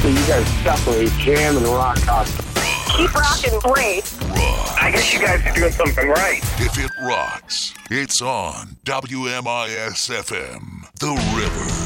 you guys definitely jam and rock out. Keep rocking, Blade. I guess you guys are doing something right. If it rocks, it's on WMIS FM, The River.